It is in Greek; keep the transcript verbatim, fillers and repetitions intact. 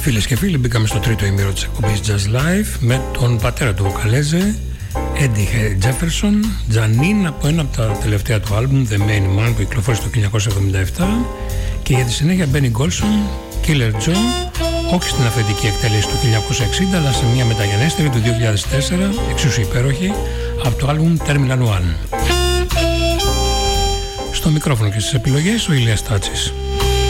Φίλες και φίλοι, μπήκαμε στο τρίτο ημίρο της εκπομπής Jazz Live με τον πατέρα του βοκαλέζε, Eddie Jefferson, Janine, από ένα από τα τελευταία του άλμπουμ, The Main Man, που κυκλοφόρησε το χίλια εννιακόσια εβδομήντα επτά, και για τη συνέχεια Benny Golson, Killer Joe, όχι στην αυθεντική εκτέλεση του χίλια εννιακόσια εξήντα, αλλά σε μια μεταγενέστερη του δύο χιλιάδες τέσσερα, εξίσου υπέροχη, από το άλμπουμ Terminal One. Στο μικρόφωνο και στις επιλογές ο Ηλίας Τάτσης.